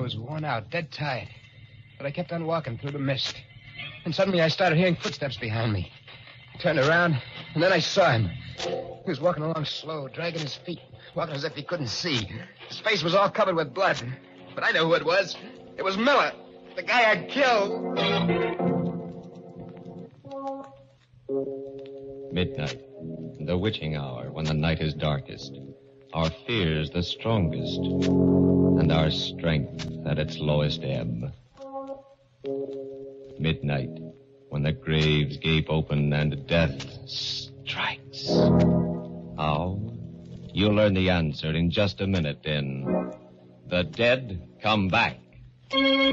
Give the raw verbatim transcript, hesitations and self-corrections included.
was worn out, dead tired. But I kept on walking through the mist. And suddenly I started hearing footsteps behind me. I turned around, and then I saw him. He was walking along slow, dragging his feet, walking as if he couldn't see. His face was all covered with blood. But I knew who it was. It was Miller, the guy I'd killed. Midnight, the witching hour when the night is darkest, our fears the strongest, and our strength at its lowest ebb. Midnight, when the graves gape open and death strikes. How? You'll learn the answer in just a minute in The Dead Come Back.